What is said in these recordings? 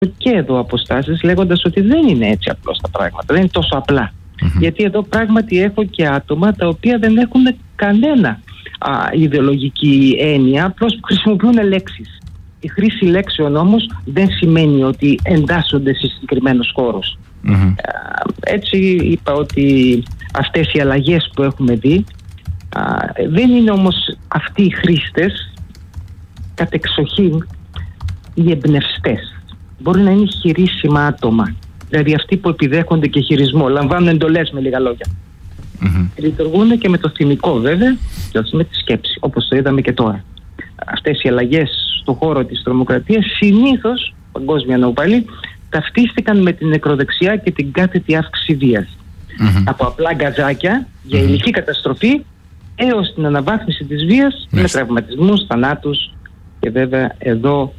και εδώ αποστάσεις, λέγοντας ότι δεν είναι έτσι απλώς τα πράγματα, δεν είναι τόσο απλά. Γιατί εδώ πράγματι έχω και άτομα τα οποία δεν έχουν κανένα ιδεολογική έννοια, απλώς χρησιμοποιούν λέξεις. Η χρήση λέξεων όμως δεν σημαίνει ότι εντάσσονται σε συγκεκριμένους χώρους. Έτσι είπα ότι αυτές οι αλλαγές που έχουμε δει δεν είναι όμως αυτοί οι χρήστες κατεξοχήν οι εμπνευστές. Μπορεί να είναι χειρίσιμα άτομα, δηλαδή αυτοί που επιδέχονται και χειρισμό, λαμβάνουν εντολές με λίγα λόγια. Λειτουργούν και με το θυμικό βέβαια και όχι με τη σκέψη, όπως το είδαμε και τώρα. Αυτές οι αλλαγές στον χώρο της τρομοκρατίας συνήθως, παγκόσμια νοπαλή, ταυτίστηκαν με την νεκροδεξιά και την κάθετη αύξηση βίας. Από απλά γκαζάκια για υλική καταστροφή έως την αναβάθμιση της βίας με τραυματισμούς, θανάτους, και βέβαια εδώ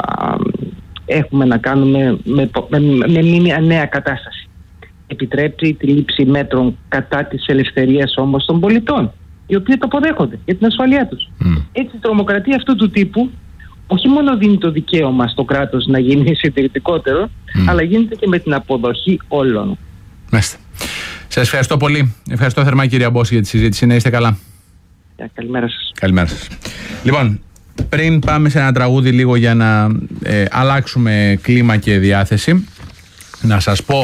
έχουμε να κάνουμε με μια νέα κατάσταση. Επιτρέπει τη λήψη μέτρων κατά της ελευθερίας όμως των πολιτών, οι οποίοι το αποδέχονται για την ασφαλεία τους. Έτσι η τρομοκρατία αυτού του τύπου όχι μόνο δίνει το δικαίωμα στο κράτος να γίνει συντηρητικότερο, αλλά γίνεται και με την αποδοχή όλων. Μάλιστα. Σας ευχαριστώ πολύ. Ευχαριστώ θερμά, κυρία Μπόση, για τη συζήτηση. Να είστε καλά. Καλημέρα σας. Καλημέρα σας. Λοιπόν, πριν πάμε σε ένα τραγούδι λίγο για να αλλάξουμε κλίμα και διάθεση, να σας πω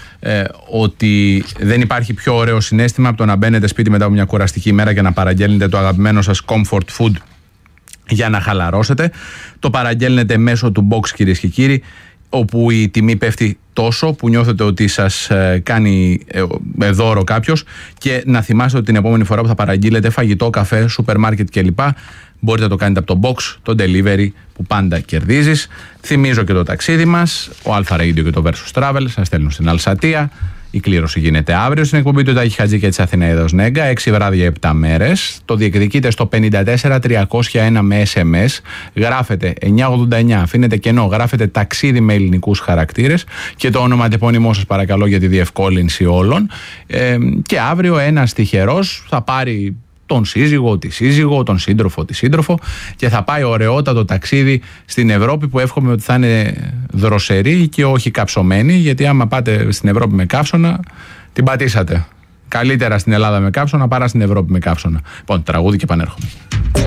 ότι δεν υπάρχει πιο ωραίο συναίσθημα από το να μπαίνετε σπίτι μετά από μια κουραστική ημέρα και να παραγγέλνετε το αγαπημένο σας comfort food για να χαλαρώσετε. Το παραγγέλνετε μέσω του box, κυρίες και κύριοι, όπου η τιμή πέφτει τόσο που νιώθετε ότι σας κάνει δώρο κάποιος, και να θυμάστε ότι την επόμενη φορά που θα παραγγείλετε φαγητό, καφέ, σούπερ μάρκετ κλπ, μπορείτε να το κάνετε από το box, το delivery που πάντα κερδίζεις. Θυμίζω και το ταξίδι μας, ο Alpha Radio και το Versus Travel σας στέλνουν στην Αλσατία. Η κλήρωση γίνεται αύριο στην εκπομπή του Τάκη Χατζή και της Αθηναίδος Νέγκα, 6 βράδια 7 μέρες. Το διεκδικείτε στο 54301 με SMS. Γράφετε 989, αφήνετε κενό, γράφετε ταξίδι με ελληνικούς χαρακτήρες και το όνομα τεπώνυμό σας παρακαλώ για τη διευκόλυνση όλων. Και αύριο ένας τυχερός θα πάρει τον σύζυγο, τη σύζυγο, τον σύντροφο, τη σύντροφο, και θα πάει ωραιότατο ταξίδι στην Ευρώπη, που εύχομαι ότι θα είναι δροσερή και όχι καψωμένη, γιατί άμα πάτε στην Ευρώπη με καύσωνα την πατήσατε. Καλύτερα στην Ελλάδα με καύσωνα παρά στην Ευρώπη με καύσωνα. Λοιπόν, τραγούδι και επανέρχομαι.